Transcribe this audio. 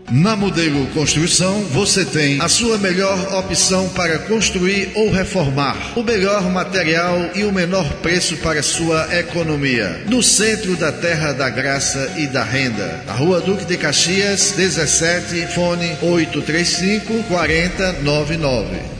Na Modelo Construção, você tem a sua melhor opção para construir ou reformar. O melhor material e o menor preço para sua economia. No centro da Terra da Graça e da Renda. A Rua Duque de Caxias, 17, fone 835-4099.